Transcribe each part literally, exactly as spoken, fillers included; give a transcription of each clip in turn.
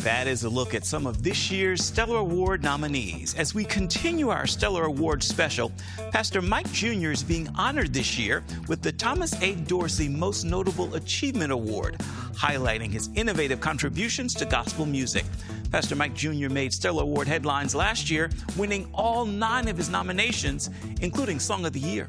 that is a look at some of this year's Stellar Award nominees. As we continue our Stellar Award special, Pastor Mike Junior is being honored this year with the Thomas A. Dorsey Most Notable Achievement Award, highlighting his innovative contributions to gospel music. Pastor Mike Junior made Stellar Award headlines last year, winning all nine of his nominations, including Song of the Year.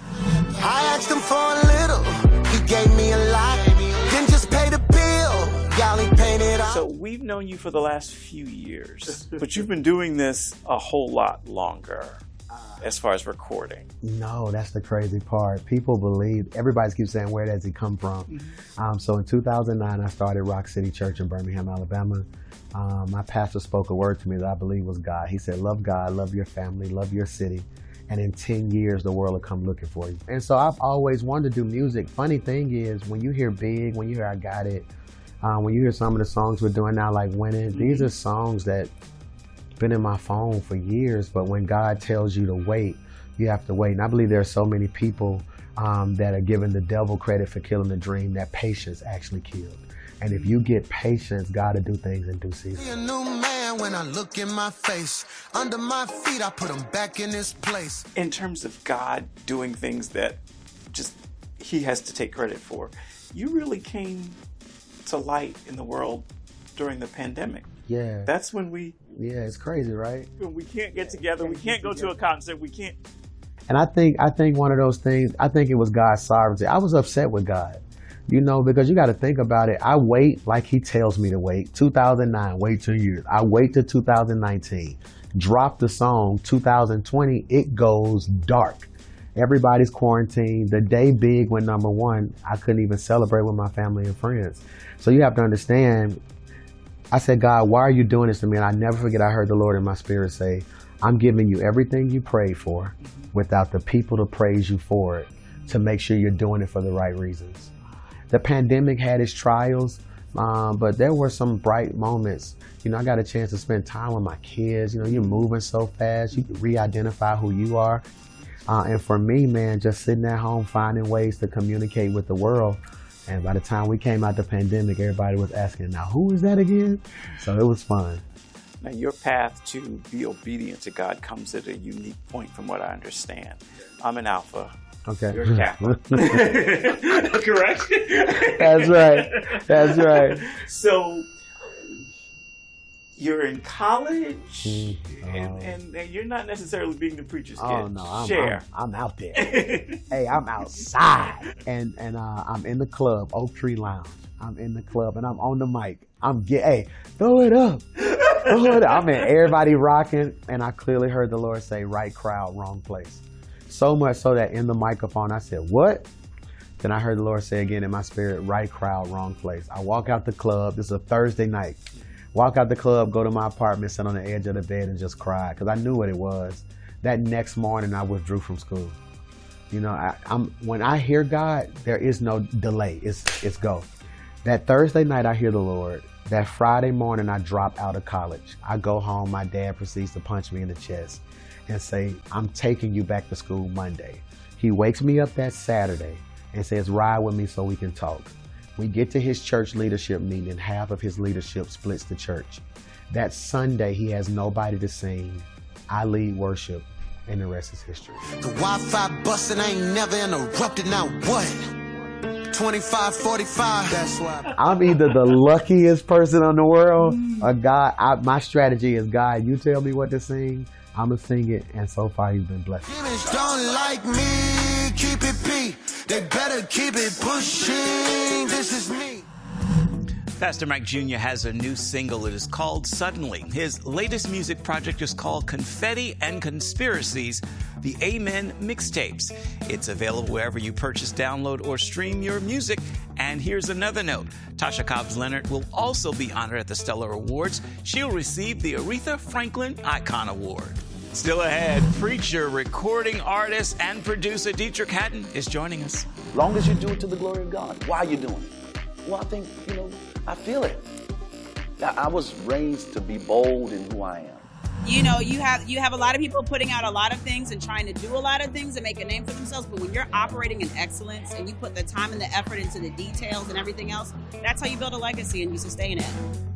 I asked him for a little, he gave me a lot, didn't just pay the bill, y'all he painted off. So we've known you for the last few years, but you've been doing this a whole lot longer as far as recording. No, that's the crazy part. People believe, everybody keeps saying, where does he come from? Mm-hmm. um, so in two thousand nine, I started Rock City Church in Birmingham, Alabama. Um, my pastor spoke a word to me that I believe was God. He said, love God, love your family, love your city. And in ten years, the world will come looking for you. And so I've always wanted to do music. Funny thing is, when you hear Big, when you hear I Got It, um, when you hear some of the songs we're doing now, like Winning, mm-hmm. these are songs that been in my phone for years, but when God tells you to wait, you have to wait. And I believe there are so many people um, that are giving the devil credit for killing the dream that patience actually killed. And if you get patience, God will do things in due season. A new man when I look in my face. Under my feet, I put him back in his place. In terms of God doing things that just he has to take credit for, you really came to light in the world during the pandemic. Yeah. That's when we... Yeah, it's crazy, right? When we can't get together, we can't go to a concert, we can't... And I think, I think one of those things, I think it was God's sovereignty. I was upset with God. You know, because you got to think about it. I wait like he tells me to wait. two thousand nine, wait two years. I wait till two thousand nineteen. Drop the song. two thousand twenty, it goes dark. Everybody's quarantined. The day Big went number one, I couldn't even celebrate with my family and friends. So you have to understand, I said, God, why are you doing this to me? And I never forget, I heard the Lord in my spirit say, I'm giving you everything you prayed for without the people to praise you for it, to make sure you're doing it for the right reasons. The pandemic had its trials, um, but there were some bright moments. You know, I got a chance to spend time with my kids. You know, you're moving so fast, you can re-identify who you are. Uh, and for me, man, just sitting at home, finding ways to communicate with the world. And by the time we came out the pandemic, everybody was asking, now who is that again? So it was fun. Now, your path to be obedient to God comes at a unique point from what I understand. I'm an Alpha. Okay. You're a Catholic. Correct? That's right. That's right. So you're in college, mm, oh. and, and, and you're not necessarily being the preacher's kid. Oh, no. I'm, Share. I'm, I'm out there. Hey, I'm outside. And and uh, I'm in the club, Oak Tree Lounge. I'm in the club, and I'm on the mic. I'm get, hey, throw it up. Throw it up. I'm in everybody rocking, and I clearly heard the Lord say, right crowd, wrong place. So much so that in the microphone, I said, what? Then I heard the Lord say again in my spirit, right crowd, wrong place. I walk out the club. This is a Thursday night. Walk out the club, go to my apartment, sit on the edge of the bed and just cry because I knew what it was. That next morning, I withdrew from school. You know, I, I'm when I hear God, there is no delay. It's, it's go. That Thursday night, I hear the Lord. That Friday morning, I drop out of college. I go home. My dad proceeds to punch me in the chest and say, I'm taking you back to school Monday. He wakes me up that Saturday and says, ride with me so we can talk. We get to his church leadership meeting and half of his leadership splits the church. That Sunday, he has nobody to sing. I lead worship and the rest is history. The Wi-Fi busting ain't never interrupted, now what? twenty-five forty-five, that's why. I'm either the luckiest person in the world or God. I, my strategy is, God, you tell me what to sing, I'm going to sing it, and so far you've been blessed. Demons don't like me, keep it P. They better keep it pushing, this is me. Pastor Mike Junior has a new single. It is called Suddenly. His latest music project is called Confetti and Conspiracies, the Amen Mixtapes. It's available wherever you purchase, download, or stream your music. And here's another note. Tasha Cobbs Leonard will also be honored at the Stellar Awards. She'll receive the Aretha Franklin Icon Award. Still ahead, preacher, recording artist, and producer Deitrick Haddon is joining us. Long as you do it to the glory of God. Why are you doing it? Well, I think, you know, I feel it. I was raised to be bold in who I am. You know, you have you have a lot of people putting out a lot of things and trying to do a lot of things and make a name for themselves. But when you're operating in excellence and you put the time and the effort into the details and everything else, that's how you build a legacy and you sustain it.